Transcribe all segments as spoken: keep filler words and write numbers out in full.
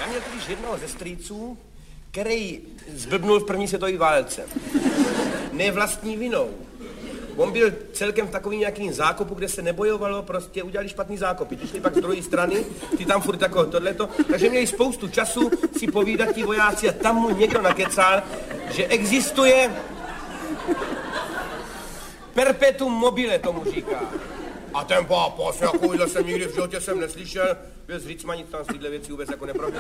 Já měl totiž jednoho ze strýců, který zblbnul v první světové válce. Ne vlastní vinou. On byl celkem v takovým nějakým zákopu, kde se nebojovalo, prostě udělali špatný zákopy. Ty šli pak z druhé strany, ty tam furt jako tohleto, takže měli spoustu času si povídat ti vojáci a tam mu někdo nakecal, že existuje perpetuum mobile, tomu říká. A ten pápas, takovýhle jsem nikdy v životě jsem neslyšel, byl z Ricmani, tam z tyhle věci vůbec jako nepravděl.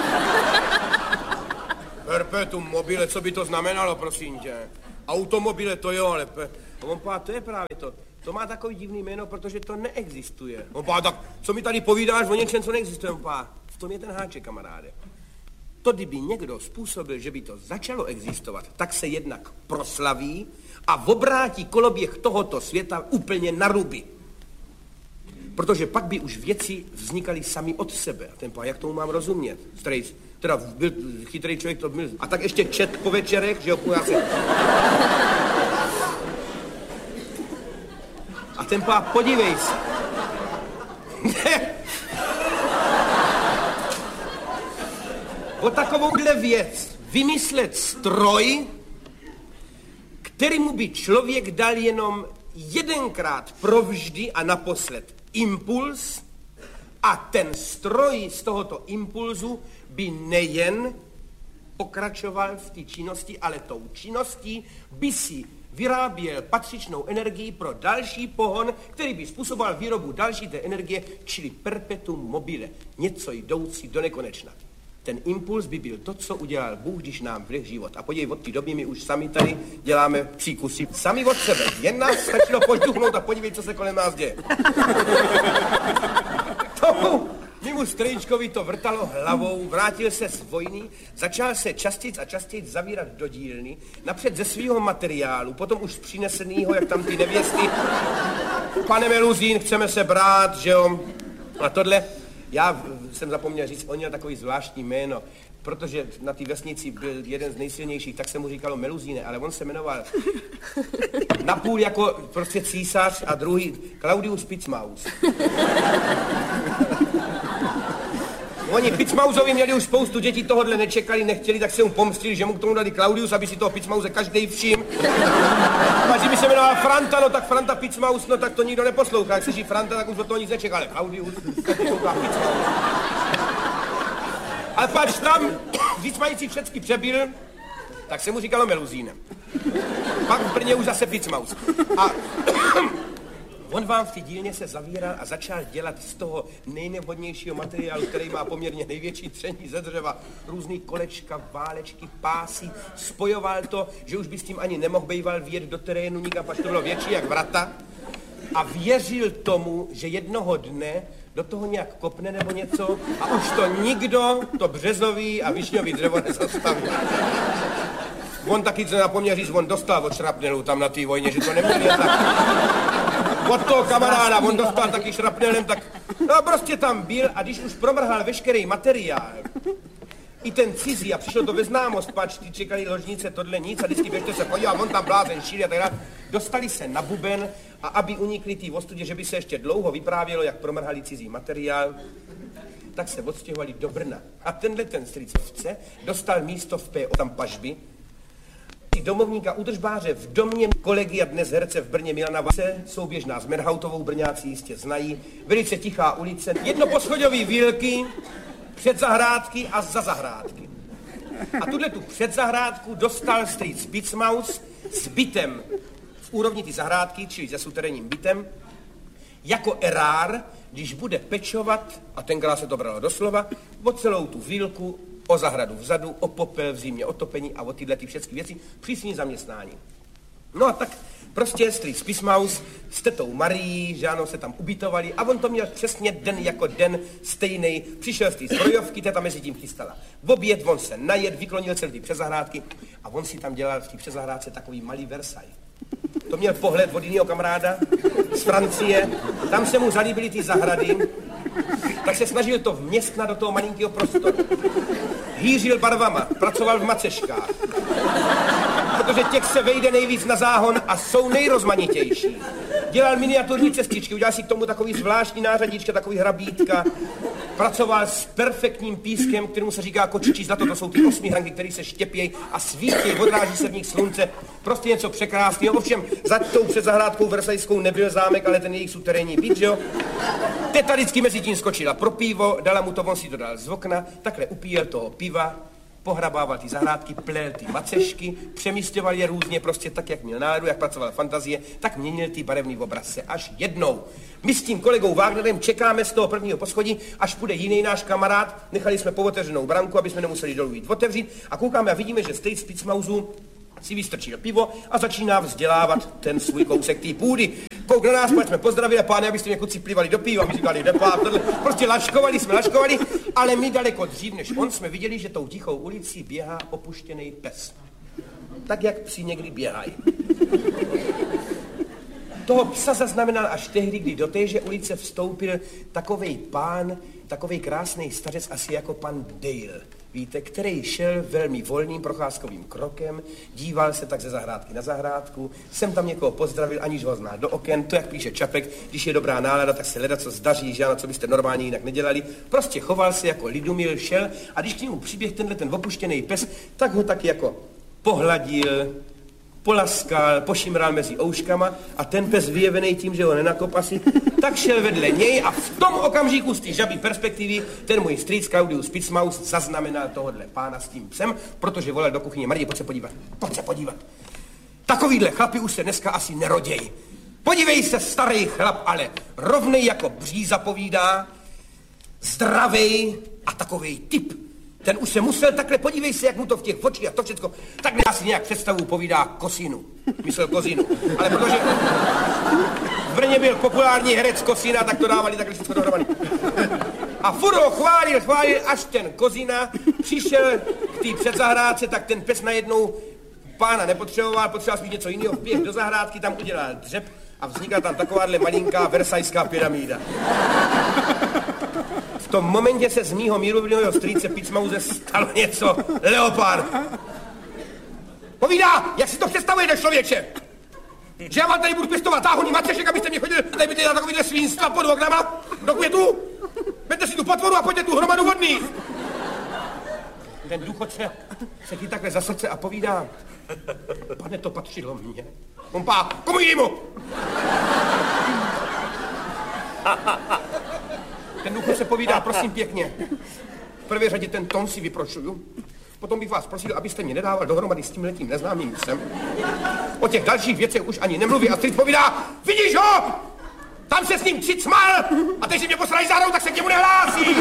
Perpetuum mobile, co by to znamenalo, prosím tě? Automobile to jo, ale pe... on pá, to je právě to. To má takový divný jméno, protože to neexistuje. On pá, tak co mi tady povídáš o něčem, co neexistuje? On pá, v tom je ten háček, kamaráde. To, kdyby někdo způsobil, že by to začalo existovat, tak se jednak proslaví a obrátí koloběh tohoto světa úplně na ruby. Protože pak by už věci vznikaly sami od sebe. A ten pá, jak tomu mám rozumět? Strejc, teda byl chytrý člověk, to byl. A tak ještě čet po večerech, že jo, se... A ten pá, podívej se. O takovouhle věc vymyslet stroj, kterému by člověk dal jenom jedenkrát provždy a naposled impuls a ten stroj z tohoto impulzu by nejen pokračoval v té činnosti, ale tou činností by si vyráběl patřičnou energii pro další pohon, který by způsoboval výrobu další té energie, čili perpetuum mobile, něco jdoucí do nekonečna. Ten impuls by byl to, co udělal Bůh, když nám vleh život. A podívej, od té doby my už sami tady děláme příkusy. Sami od sebe. Jen nás stačilo požduchnout a podívej, co se kolem nás děje. Tomu mimo strejčkovi to vrtalo hlavou, vrátil se z vojny, začal se častěji a častěji zavírat do dílny, napřed ze svého materiálu, potom už z přinesenýho, jak tam ty nevěsty. Pane Meluzín, chceme se brát, že jo? A tohle... Já jsem zapomněl říct, on měl takový zvláštní jméno, protože na té vesnici byl jeden z nejsilnějších, tak se mu říkalo Meluzíne, ale on se jmenoval napůl jako prostě císař a druhý Claudius Picmaus. Oni Picmausovi měli už spoustu dětí, tohodle nečekali, nechtěli, tak se mu pomstili, že mu k tomu dali Claudius, aby si toho Picmause každý všim. A že by se jmenoval Franta, no tak Franta Picmaus, no tak to nikdo neposlouchá. Jak se ří Franta, tak už od toho nic nečekal, ale Claudius, tak to Picmaus. Ale pač tam, víc mající všecky přebyl, tak se mu říkalo Meluzínem. Pak v Brně už zase Picmaus. A on vám v té dílně se zavíral a začal dělat z toho nejnevhodnějšího materiálu, který má poměrně největší tření ze dřeva, různý kolečka, válečky, pásy, spojoval to, že už by s tím ani nemohl bejval vjet do terénu nikam, pač to bylo větší jak vrata. A věřil tomu, že jednoho dne do toho nějak kopne nebo něco a už to nikdo, to březový a višňový dřevo nezastaví. On taky, co napomněl říct, on dostal od šrapnelu tam na té vojně, že to neměl jen tak. Od toho kamaráda, on dostal taky šrapnelem, tak no prostě tam byl a když už promrhal veškerý materiál, i ten cizí a přišlo to ve známost, pač, ty čekali ložnice, tohle nic a vždycky běžte se podívat, on tam blázen šíli a tak dále. Dostali se na buben a aby unikli tý ostudě, že by se ještě dlouho vyprávělo, jak promrhali cizí materiál, tak se odstěhovali do Brna. A tenhle ten strýcovce dostal místo v P O tam pažby, domovníka údržbáře v domě kolegy a dnes herce v Brně Milana Vase, souběžná s Merhautovou, Brňáci jistě znají, velice tichá ulice, jednoposchodový výlky, předzahrádky a za zahrádky. A tuhle tu předzahrádku dostal strýc Picmaus s bytem v úrovni ty zahrádky, čili se suterénním bytem, jako erár, když bude pečovat, a tenkrát se to bralo doslova, o celou tu výlku, o zahradu vzadu, o popel v zimě, o topení a o tyhle ty všechny věci, přísní zaměstnání. No a tak prostě strýc Picmaus s tetou Marií, že ano, se tam ubytovali a on to měl přesně den jako den stejnej. Přišel z té zbrojovky, teta mezi tím chystala v oběd, on se najet, vyklonil celý ty přezahrádky a on si tam dělal v té přezahrádce takový malý Versailles. To měl pohled od jiného kamaráda z Francie, tam se mu zalíbily ty zahrady, tak se snažil to vměstnat do toho malinkého prostoru. Hýřil barvama, pracoval v maceškách, protože těch se vejde nejvíc na záhon a jsou nejrozmanitější. Dělal miniaturní cestičky, udělal si k tomu takový zvláštní nářadíčka, takový hrabítka. pracoval s perfektním pískem, kterému se říká kočičí zlato, to jsou ty osmi hranky, které se štěpějí a svítí, odráží se v nich slunce, prostě něco překrásného. Ovšem, za tou předzahrádkou versajskou nebyl zámek, ale ten jejich suterénní byt, že jo? Teta vždycky mezi tím skočila pro pivo, dala mu to, on si to dal z okna, takhle upíjel toho piva, pohrabával ty zahrádky, plel ty macešky, přemístěval je různě, prostě tak, jak měl náladu, jak pracoval fantazie, tak měnil ty barevný obrazce. Až jednou. My s tím kolegou Wagnerem čekáme z toho prvního poschodí, až půjde jiný náš kamarád, nechali jsme pootevřenou branku, aby jsme nemuseli dolů jít otevřít a koukáme a vidíme, že Stejc Spicmausu si vystrčil pivo a začíná vzdělávat ten svůj kousek té půdy. Kouk na nás, pojď jsme pozdravili a páne, abyste mě kluci plivali do piva, my říkali, nepá, prostě laškovali jsme, laškovali, ale my daleko dřív než on jsme viděli, že tou tichou ulicí běhá opuštěný pes. Tak, jak psi někdy běhají. Toho psa zaznamenal až tehdy, kdy do téže ulice vstoupil takovej pán, takovej krásný stařec, asi jako pan Dale. Víte, který šel velmi volným procházkovým krokem, díval se tak ze zahrádky na zahrádku, jsem tam někoho pozdravil, aniž ho zná do oken, to, jak píše Čapek, když je dobrá nálada, tak se leda co zdaří, že ano, co byste normálně jinak nedělali. Prostě choval se jako lidumil, šel a když k němu přiběh tenhle ten opuštěný pes, tak ho tak jako pohladil, polaskal, pošimral mezi ouškama a ten pes vyjevený tím, že ho nenakop asi, tak šel vedle něj a v tom okamžiku z té žabí perspektivy ten můj strýc Claudius Spicmaus zaznamenal tohodle pána s tím psem, protože volal do kuchyně: Marie, pojď se podívat, pojď se podívat. Takovýhle chlapi už se dneska asi nerodějí. Podívej se, starý chlap, ale rovnej jako bříza povídá, zdravej a takovej typ. Ten už se musel takhle, podívej se, jak mu to v těch očích a to všecko, takhle já si nějak představu povídá Kosinu. Myslel Kozinu. Ale protože v Brně byl populární herec Kosina, tak to dávali takhle všechno dohromady. A furt ho chválil, chválil, až ten Kozina přišel k té předzahrádce, tak ten pes najednou pána nepotřeboval, potřeboval spíš něco jiného, vběh do zahrádky, tam udělal dřep a vznikla tam takováhle malinká versajská pyramída. V tom momentě se z mýho mírumilového strýce Spicmause stalo něco. Leopard. Povídá, jak si to představujete, člověče? Že já vám tady budu pěstovat táhoní macešek, abyste mě chodili tady byli na takovýhle svinstva pod oknama do květu? Vemte si tu potvoru a pojďte tu hromadu vodných. Ten důchodce se ti takhle za srdce a povídá: Pane, to patřilo mně. Kompá, komu jinému? Ten důchodce povídá: prosím pěkně, v prvé řadě ten tón si vyprošuju, potom bych vás prosil, abyste mě nedával dohromady s tímhletím neznámým psem. O těch dalších věcech už ani nemluví a strýc povídá: vidíš ho? Tam se s ním cicmal a teď si mě posrají zároveň, tak se k němu nehlásí.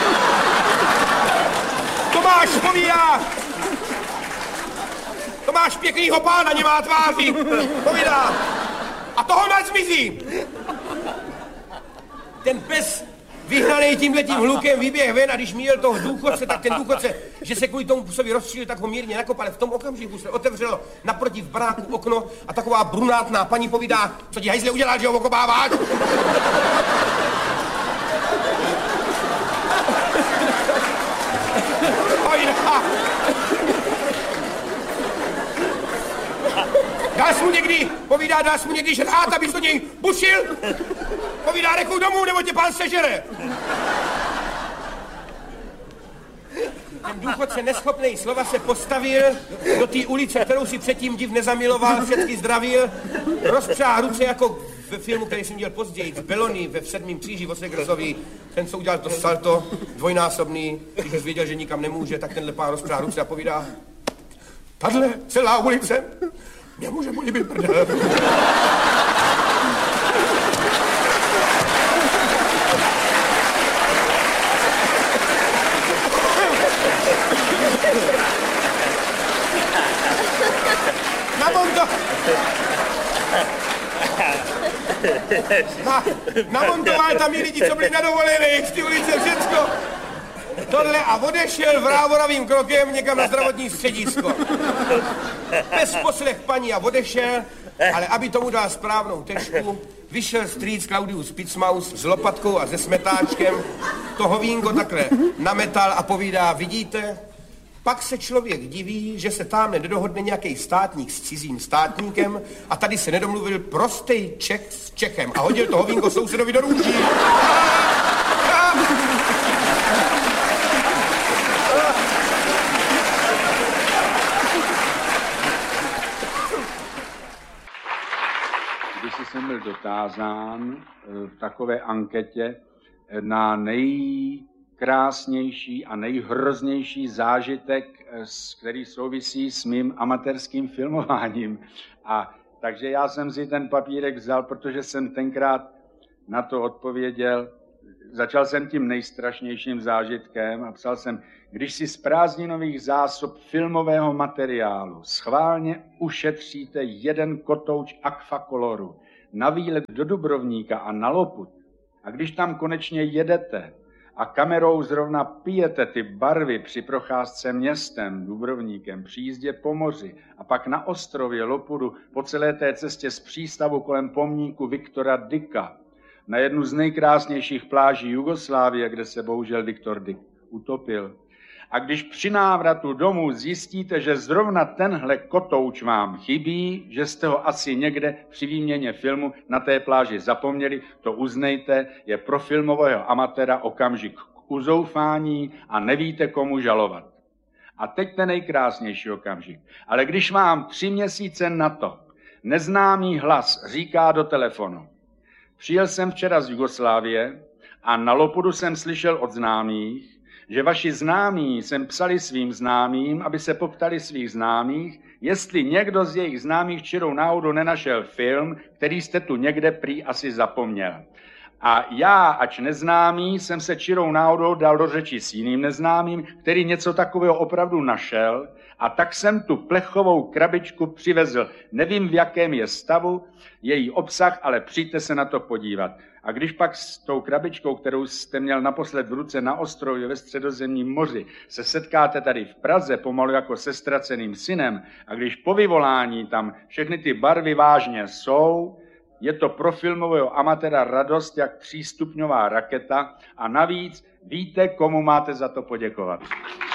Tomáš povídá: Tomáš pěknýho pána nemá tváří. Povídá: a toho nás zmizí. Ten pes vyhnaný tímhletím hlukem vyběh ven a když měl toho důchodce, tak ten důchodce, že se kvůli tomu psovi rozstřílil, tak ho mírně nakopal. V tom okamžiku se otevřelo naproti v baráku okno a taková brunátná paní povídá: co ti hajzle udělal, že ho okopáváš? Dal jsi mu někdy, povídá, dal jsi mu někdy žrát, abys do něj bušil? Povídá: nechoj domů, nebo tě pán sežere. Ten důchodce neschopnej slova se postavil do té ulice, kterou si předtím div nezamiloval, všechny zdravil, rozpřáhl ruce jako ve filmu, který jsem dělal později, v Belony, ve v Sedmým kříži, v Segrzovi, ten, co udělal to salto, dvojnásobný, když už věděl, že nikam nemůže, tak tenhle pán rozpřáhl ruce a povídá: tahle celá ulice mě může mu líbit prdel. Namonto... Na, namontoval tam i lidi, co byli na dovolených z ty ulice, všecko. Tohle a odešel vrávoravým krokem někam na zdravotní středisko. Bez poslech paní a odešel, ale aby tomu dal správnou tešku, vyšel strýc Claudius Spicmaus s lopatkou a se smetáčkem, to hovínko takhle nametal a povídá: vidíte, pak se člověk diví, že se tamhle nedohodne nějaký státník s cizím státníkem a tady se nedomluvil prostej Čech s Čechem a hodil to hovínko sousedovi do růží. tázán v takové anketě na nejkrásnější a nejhroznější zážitek, který souvisí s mým amatérským filmováním. A takže já jsem si ten papírek vzal, protože jsem tenkrát na to odpověděl. Začal jsem tím nejstrašnějším zážitkem a psal jsem, když si z prázdninových zásob filmového materiálu schválně ušetříte jeden kotouč Aquakoloru na výlet do Dubrovníka a na Lopud, a když tam konečně jedete a kamerou zrovna pijete ty barvy při procházce městem, Dubrovníkem, při jízdě po moři a pak na ostrově Lopudu po celé té cestě z přístavu kolem pomníku Viktora Dicka na jednu z nejkrásnějších pláží Jugoslávie, kde se bohužel Viktor Dick utopil. A když při návratu domů zjistíte, že zrovna tenhle kotouč vám chybí, že jste ho asi někde při výměně filmu na té pláži zapomněli, to uznejte, je pro filmového amatéra okamžik k uzoufání a nevíte, komu žalovat. A teď ten nejkrásnější okamžik. Ale když vám tři měsíce na to neznámý hlas říká do telefonu, přijel jsem včera z Jugoslávie a na Lopudu jsem slyšel od známých, že vaši známí sem psali svým známým, aby se poptali svých známých, jestli někdo z jejich známých čirou náhodou nenašel film, který jste tu někde prý asi zapomněl. A já, ač neznámý, jsem se čirou náhodou dal do řeči s jiným neznámým, který něco takového opravdu našel, a tak jsem tu plechovou krabičku přivezl. Nevím, v jakém je stavu její obsah, ale přijďte se na to podívat. A když pak s tou krabičkou, kterou jste měl naposled v ruce na ostrově ve Středozemním moři, se setkáte tady v Praze pomalu jako se ztraceným synem, a když po vyvolání tam všechny ty barvy vážně jsou, je to pro filmového amatéra radost jak třístupňová raketa a navíc víte, komu máte za to poděkovat.